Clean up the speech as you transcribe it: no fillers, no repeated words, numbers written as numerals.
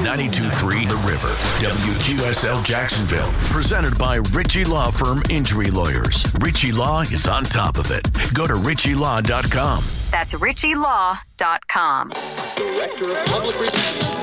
92.3 The River, WQSL Jacksonville. Presented by Ritchie Law Firm Injury Lawyers. Ritchie Law is on top of it. Go to ritchielaw.com. That's ritchielaw.com. Director of Public Relations.